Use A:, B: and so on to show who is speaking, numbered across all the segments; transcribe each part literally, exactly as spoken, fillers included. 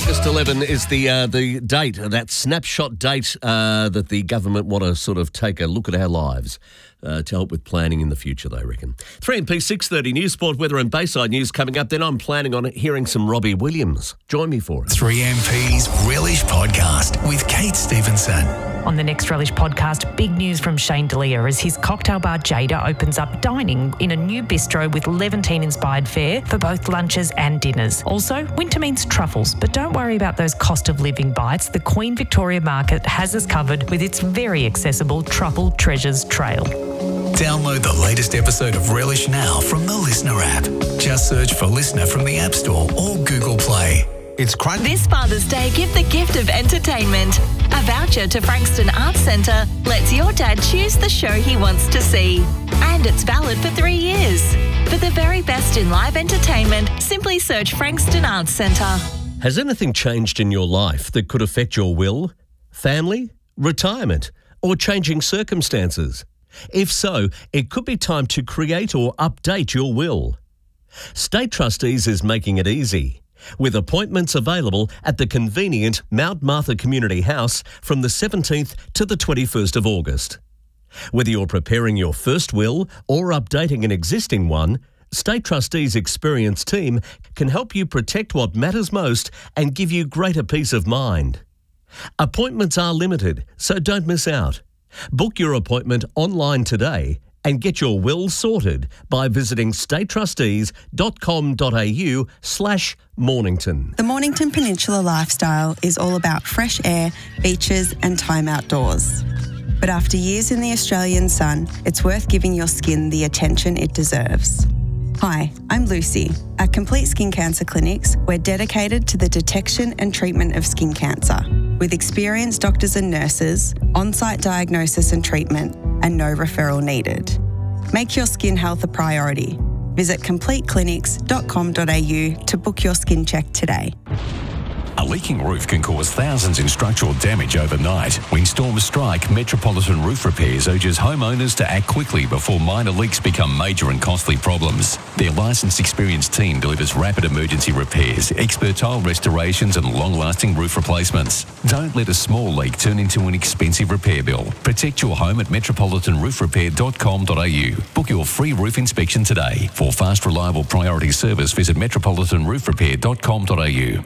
A: August eleventh is the uh, the date, that snapshot date uh, that the government want to sort of take a look at our lives uh, to help with planning in the future, they reckon. three M P six thirty News, Sport, Weather and Bayside News coming up. Then I'm planning on hearing some Robbie Williams. Join me for it.
B: three M P's Relish Podcast with Kate Stevenson.
C: On the next Relish podcast, big news from Shane Delia as his cocktail bar Jada opens up dining in a new bistro with Levantine-inspired fare for both lunches and dinners. Also, winter means truffles, but don't worry about those cost of living bites. The Queen Victoria Market has us covered with its very accessible Truffle Treasures Trail.
B: Download the latest episode of Relish now from the Listener app. Just search for Listener from the App Store or Google Play. It's crunch.
D: This Father's Day, give the gift of entertainment. A voucher to Frankston Arts Centre lets your dad choose the show he wants to see. And it's valid for three years. For the very best in live entertainment, simply search Frankston Arts Centre.
A: Has anything changed in your life that could affect your will, family, retirement, or changing circumstances? If so, it could be time to create or update your will. State Trustees is making it easy, with appointments available at the convenient Mount Martha Community House from the seventeenth to the twenty-first of August. Whether you're preparing your first will or updating an existing one, State Trustees' experienced team can help you protect what matters most and give you greater peace of mind. Appointments are limited, so don't miss out. Book your appointment online today and get your will sorted by visiting statetrustees.com.au slash Mornington.
E: The Mornington Peninsula lifestyle is all about fresh air, beaches and time outdoors. But after years in the Australian sun, it's worth giving your skin the attention it deserves. Hi, I'm Lucy. At Complete Skin Cancer Clinics, we're dedicated to the detection and treatment of skin cancer, with experienced doctors and nurses, on-site diagnosis and treatment, and no referral needed. Make your skin health a priority. Visit complete clinics dot com dot a u to book your skin check today.
B: A leaking roof can cause thousands in structural damage overnight. When storms strike, Metropolitan Roof Repairs urges homeowners to act quickly before minor leaks become major and costly problems. Their licensed, experienced team delivers rapid emergency repairs, expert tile restorations and long-lasting roof replacements. Don't let a small leak turn into an expensive repair bill. Protect your home at metropolitan roof repair dot com dot a u. Book your free roof inspection today. For fast, reliable priority service, visit metropolitan roof repair dot com dot a u.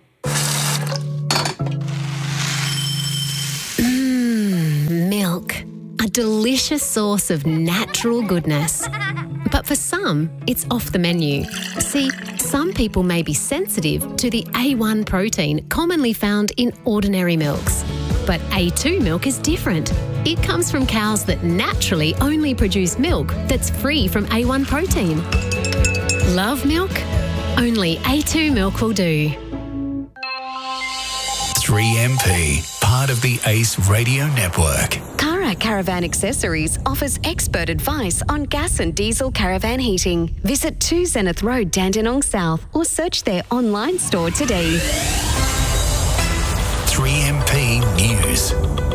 F: Mmm, milk. A delicious source of natural goodness. But for some, it's off the menu. See, some people may be sensitive to the A one protein commonly found in ordinary milks. But A two milk is different. It comes from cows that naturally only produce milk that's free from A one protein. Love milk? Only A two milk will do.
B: three M P, part of the Ace Radio Network.
D: Cara Caravan Accessories offers expert advice on gas and diesel caravan heating. Visit two Zenith Road, Dandenong South, or search their online store today.
B: three M P News.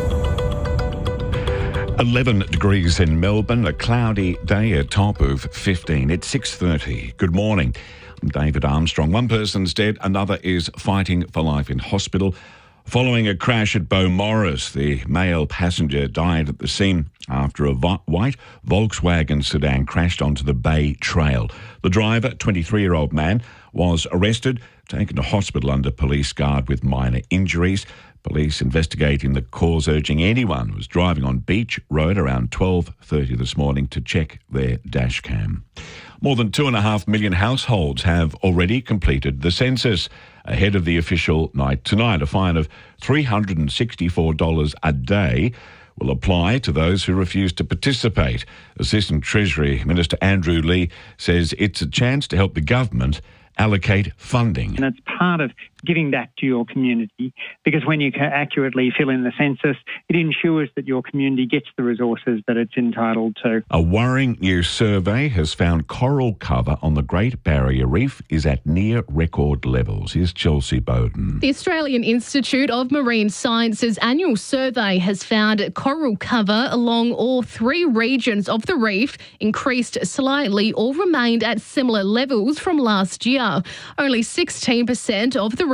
G: eleven degrees in Melbourne, a cloudy day, a top of fifteen. It's six thirty. Good morning. I'm David Armstrong. One person's dead, another is fighting for life in hospital. Following a crash at Beaumaris, the male passenger died at the scene after a white Volkswagen sedan crashed onto the Bay Trail. The driver, twenty-three-year-old man, was arrested, taken to hospital under police guard with minor injuries. Police investigating the cause, urging anyone who was driving on Beach Road around twelve thirty this morning to check their dash cam. More than two and a half million households have already completed the census. Ahead of the official night tonight, a fine of three hundred sixty-four dollars a day will apply to those who refuse to participate. Assistant Treasury Minister Andrew Leigh says it's a chance to help the government allocate funding.
H: And it's part of giving back to your community, because when you accurately fill in the census, it ensures that your community gets the resources that it's entitled to.
G: A worrying new survey has found coral cover on the Great Barrier Reef is at near record levels. Here's Chelsea Bowden.
I: The Australian Institute of Marine Sciences annual survey has found coral cover along all three regions of the reef increased slightly or remained at similar levels from last year. Only sixteen percent of the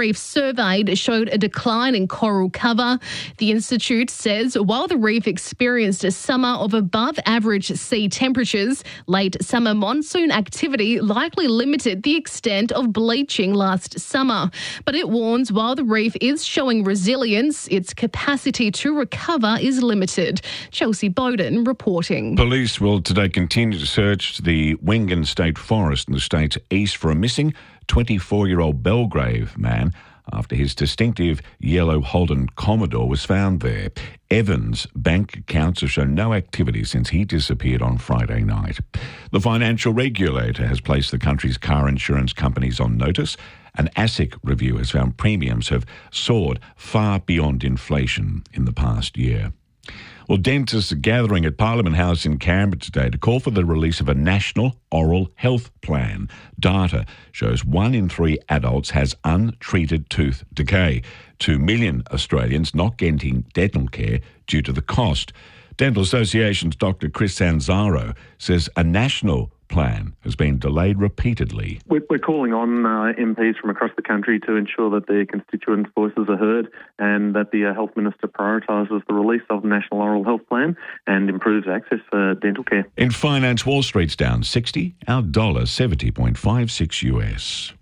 I: Reef surveyed showed a decline in coral cover. The Institute says while the reef experienced a summer of above average sea temperatures, late summer monsoon activity likely limited the extent of bleaching last summer. But it warns while the reef is showing resilience, its capacity to recover is limited. Chelsea Bowden reporting.
G: Police will today continue to search the Wingan State Forest in the state's east for a missing twenty-four-year-old Belgrave man after his distinctive yellow Holden Commodore was found there. Evans' bank accounts have shown no activity since he disappeared on Friday night. The financial regulator has placed the country's car insurance companies on notice. An ASIC review has found premiums have soared far beyond inflation in the past year. Well, dentists are gathering at Parliament House in Canberra today to call for the release of a national oral health plan. Data shows one in three adults has untreated tooth decay. Two million Australians not getting dental care due to the cost. Dental Association's Doctor Chris Sanzaro says a national plan has been delayed repeatedly.
J: We're calling on uh, M Ps from across the country to ensure that their constituents' voices are heard and that the uh, Health Minister prioritises the release of the National Oral Health Plan and improves access for dental care.
G: In finance, Wall Street's down sixty, our dollar seventy point five six U S.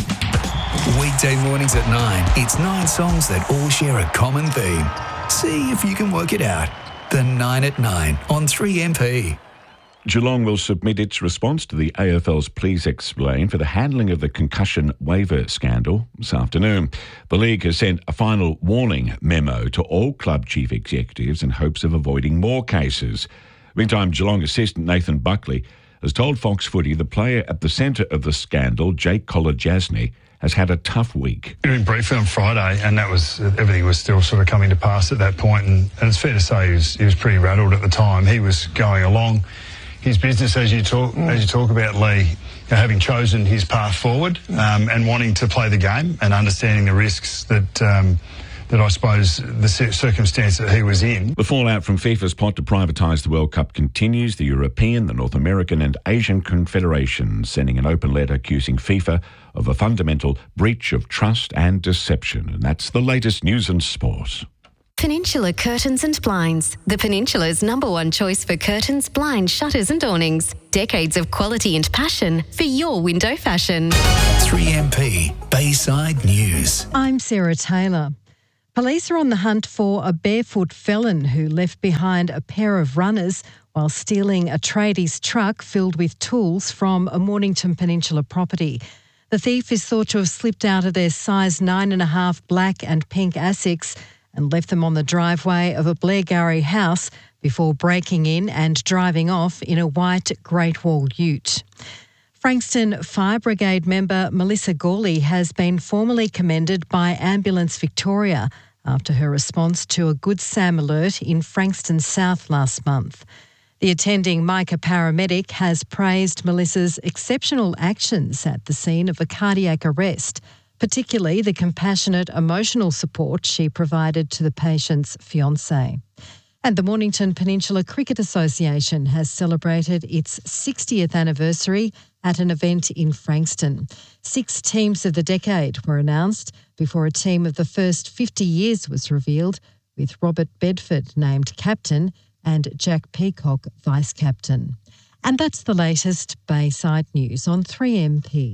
K: Weekday mornings at nine, it's nine songs that all share a common theme. See if you can work it out. The nine at nine on three M P.
G: Geelong will submit its response to the A F L's Please Explain for the handling of the concussion waiver scandal this afternoon. The league has sent a final warning memo to all club chief executives in hopes of avoiding more cases. Meantime, Geelong assistant Nathan Buckley has told Fox Footy the player at the centre of the scandal, Jake Kolodjasny, has had a tough week.
L: We were briefed on Friday, and that was everything was still sort of coming to pass at that point. And, and it's fair to say he was, he was pretty rattled at the time. He was going along his business, as you talk mm. as you talk about, Lee, you know, having chosen his path forward um, and wanting to play the game and understanding the risks that um, that I suppose the circumstance that he was in.
G: The fallout from FIFA's plot to privatise the World Cup continues. The European, the North American and Asian confederations sending an open letter accusing FIFA of a fundamental breach of trust and deception. And that's the latest news and sport.
F: Peninsula Curtains and Blinds, the Peninsula's number one choice for curtains, blinds, shutters and awnings. Decades of quality and passion for your window fashion.
K: three M P Bayside News.
M: I'm Sarah Taylor. Police are on the hunt for a barefoot felon who left behind a pair of runners while stealing a tradie's truck filled with tools from a Mornington Peninsula property. The thief is thought to have slipped out of their size nine and a half black and pink Asics and left them on the driveway of a Blairgowrie house before breaking in and driving off in a white Great Wall ute. Frankston Fire Brigade member Melissa Gawley has been formally commended by Ambulance Victoria after her response to a Good Sam alert in Frankston South last month. The attending Micah paramedic has praised Melissa's exceptional actions at the scene of a cardiac arrest, particularly the compassionate emotional support she provided to the patient's fiancé. And the Mornington Peninsula Cricket Association has celebrated its sixtieth anniversary at an event in Frankston. Six teams of the decade were announced before a team of the first fifty years was revealed, with Robert Bedford named captain and Jack Peacock vice-captain. And that's the latest Bayside News on three M P.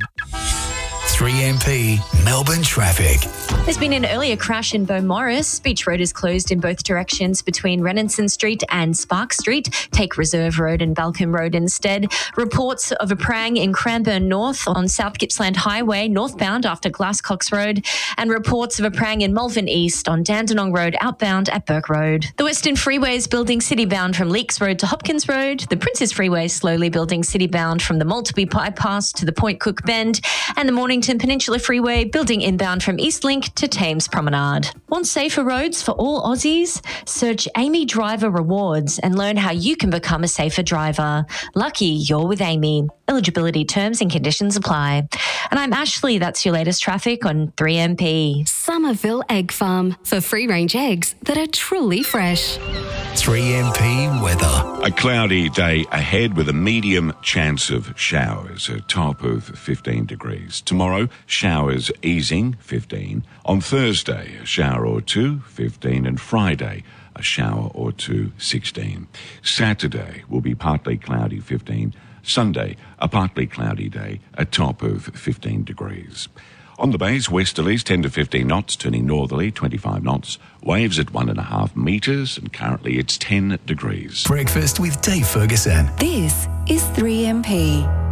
K: three M P Melbourne traffic.
N: There's been an earlier crash in Beaumaris. Beach Road is closed in both directions between Renison Street and Spark Street. Take Reserve Road and Balcombe Road instead. Reports of a prang in Cranbourne North on South Gippsland Highway, northbound after Glasscox Road. And reports of a prang in Malvern East on Dandenong Road, outbound at Burke Road. The Western Freeway is building citybound from Leakes Road to Hopkins Road. The Princes Freeway is slowly building citybound from the Maltby Bypass to the Point Cook Bend. And the Mornington Peninsula Freeway building inbound from Eastlink to Thames Promenade. Want safer roads for all Aussies? Search Amy Driver Rewards and learn how you can become a safer driver. Lucky you're with Amy. Eligibility terms and conditions apply. And I'm Ashley. That's your latest traffic on three M P.
F: Somerville Egg Farm for free-range eggs that are truly fresh.
K: three M P weather.
G: A cloudy day ahead with a medium chance of showers, a top of fifteen degrees. Tomorrow, showers easing, fifteen. On Thursday, a shower or two, fifteen. And Friday, a shower or two, sixteen. Saturday will be partly cloudy, fifteen. Sunday, a partly cloudy day, a top of fifteen degrees. On the bays, westerlies ten to fifteen knots, turning northerly twenty-five knots. Waves at one and a half metres, and currently it's ten degrees.
K: Breakfast with Dave Ferguson.
O: This is three M P.